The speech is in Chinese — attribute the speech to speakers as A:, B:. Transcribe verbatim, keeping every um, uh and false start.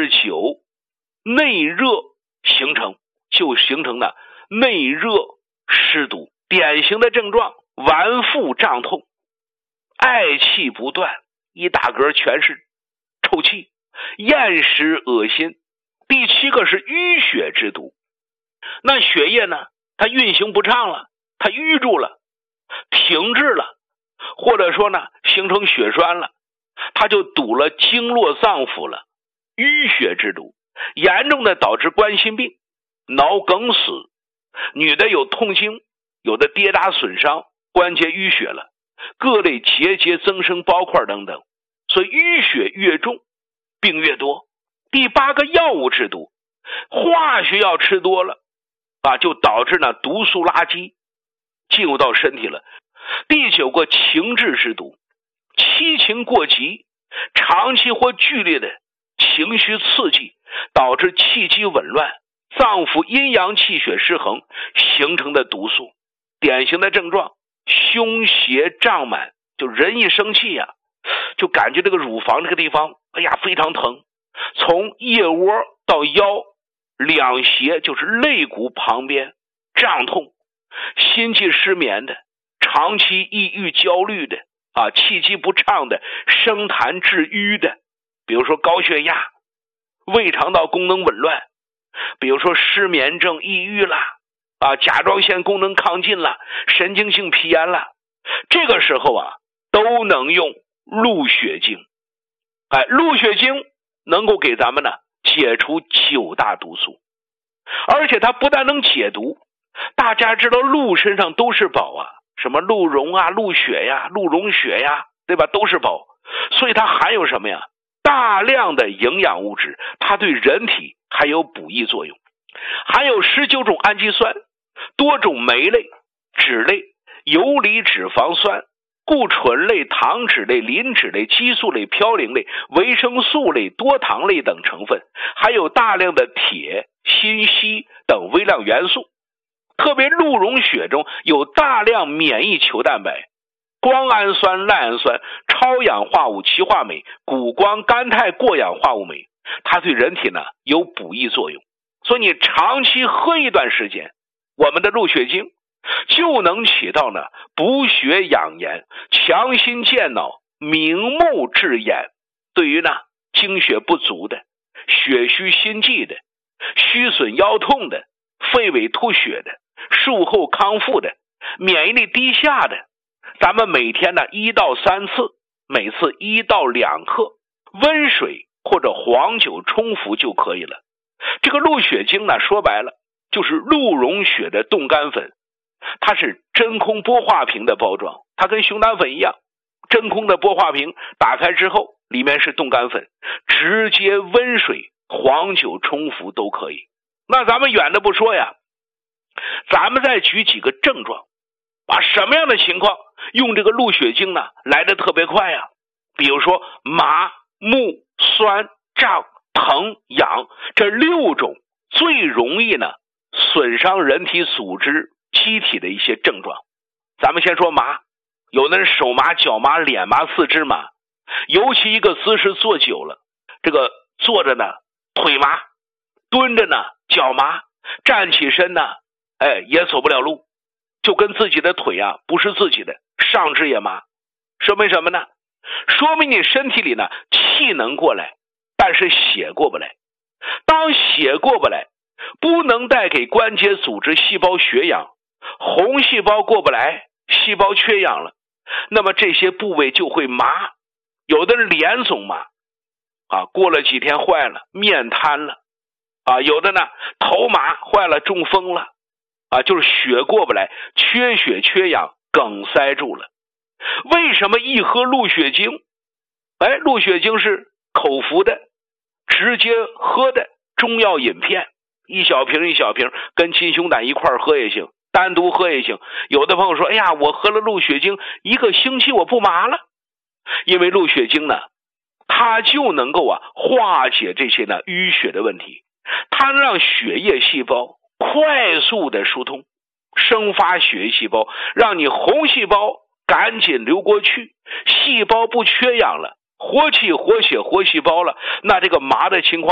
A: 日久，内热形成，就形成了内热湿毒。典型的症状：脘腹胀痛，嗳气不断，一打嗝全是臭气，厌食恶心。第七个是淤血之毒，那血液呢，它运行不畅了，它淤住了，停滞了，或者说呢形成血栓了，它就堵了经络脏腑了。淤血之毒严重的导致冠心病、脑梗死，女的有痛经，有的跌打损伤，关节淤血了，各类结节增生包块等等。所以淤血越重，病越多。第八个药物之毒，化学药吃多了啊，就导致呢毒素垃圾进入到身体了。第九个情志之毒，七情过急，长期或剧烈的情绪刺激，导致气机紊乱，脏腑阴阳气血失衡形成的毒素。典型的症状：胸胁胀满，就人一生气呀、啊，就感觉这个乳房这个地方，哎呀非常疼，从腋窝到腰两胁，就是肋骨旁边胀痛，心悸失眠的，长期抑郁焦虑的啊，气机不畅的，生痰致瘀的，比如说高血压、胃肠道功能紊乱，比如说失眠症、抑郁啦，啊，甲状腺功能亢进了，神经性皮炎了，这个时候啊，都能用鹿血精。哎，鹿血精能够给咱们呢解除九大毒素，而且它不但能解毒，大家知道鹿身上都是宝啊，什么鹿茸啊、鹿血呀、鹿茸血呀，对吧？都是宝，所以它含有什么呀？大量的营养物质，它对人体还有补益作用，含有十九种氨基酸、多种酶类、脂类、游离脂肪酸、固醇类、糖脂类、磷脂类、激素类、嘌呤类、维生素类、多糖类等成分，还有大量的铁、锌、硒等微量元素。特别鹿茸血中有大量免疫球蛋白、胱氨酸、赖氨酸、超氧化物歧化酶、谷胱甘肽过氧化物酶，它对人体呢有补益作用。所以你长期喝一段时间，我们的鹿血精就能起到呢补血养颜、强心健脑、明目治眼。对于呢精血不足的、血虚心悸的、虚损腰痛的、肺痿吐血的、术后康复的、免疫力低下的，咱们每天呢一到三次，每次一到两克，温水或者黄酒冲服就可以了。这个鹿血精呢，说白了就是鹿茸血的冻干粉，它是真空玻化瓶的包装，它跟熊胆粉一样，真空的玻化瓶打开之后，里面是冻干粉，直接温水、黄酒冲服都可以。那咱们远的不说呀，咱们再举几个症状啊，什么样的情况用这个鹿血精呢来得特别快呀？比如说麻、木、酸、胀、疼、痒，这六种最容易呢损伤人体组织机体的一些症状。咱们先说麻，有的人手麻、脚麻、脸麻、四肢麻，尤其一个姿势坐久了，这个坐着呢腿麻，蹲着呢脚麻，站起身呢哎也走不了路，就跟自己的腿啊不是自己的，上肢也麻。说明什么呢？说明你身体里呢气能过来，但是血过不来。当血过不来，不能带给关节组织细胞血氧，红细胞过不来，细胞缺氧了，那么这些部位就会麻。有的人脸总麻啊，过了几天坏了，面瘫了啊，有的呢头麻坏了，中风了啊，就是血过不来，缺血缺氧，梗塞住了。为什么一喝鹿血精？哎，鹿血精是口服的，直接喝的中药饮片，一小瓶一小瓶，跟金熊胆一块喝也行，单独喝也行。有的朋友说，哎呀，我喝了鹿血精一个星期我不麻了。因为鹿血精呢，它就能够啊化解这些呢淤血的问题，它能让血液细胞快速的疏通，生发血液细胞，让你红细胞赶紧流过去，细胞不缺氧了，活气活血活细胞了，那这个麻的情况